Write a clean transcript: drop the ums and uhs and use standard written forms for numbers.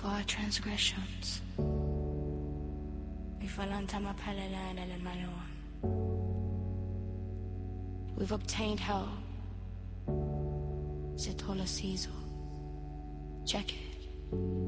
for our transgressions. We've obtained help. Check it.